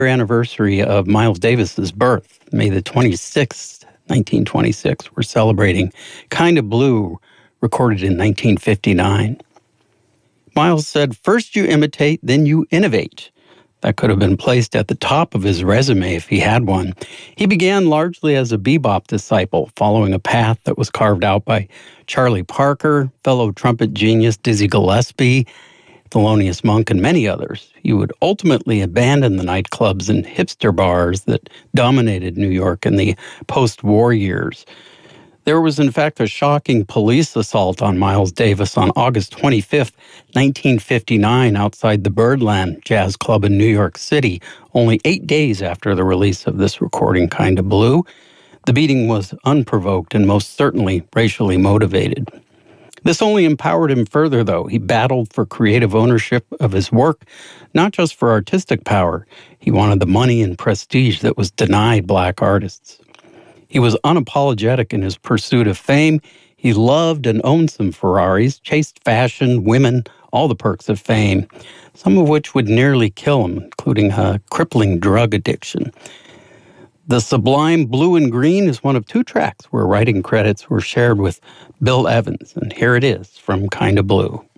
anniversary of Miles Davis's birth, May the 26th, 1926. We're celebrating Kinda Blue, recorded in 1959. Miles said, "First you imitate, then you innovate." That could have been placed at the top of his resume if he had one. He began largely as a bebop disciple, following a path that was carved out by Charlie Parker, fellow trumpet genius Dizzy Gillespie, Thelonious Monk, and many others. He would ultimately abandon the nightclubs and hipster bars that dominated New York in the post-war years. There was, in fact, a shocking police assault on Miles Davis on August 25th, 1959, outside the Birdland Jazz Club in New York City, only 8 days after the release of this recording, Kinda Blue. The beating was unprovoked and most certainly racially motivated. This only empowered him further, though. He battled for creative ownership of his work, not just for artistic power. He wanted the money and prestige that was denied Black artists. He was unapologetic in his pursuit of fame. He loved and owned some Ferraris, chased fashion, women, all the perks of fame, some of which would nearly kill him, including a crippling drug addiction. The sublime Blue and Green is one of 2 tracks where writing credits were shared with Bill Evans, and here it is from Kinda Blue.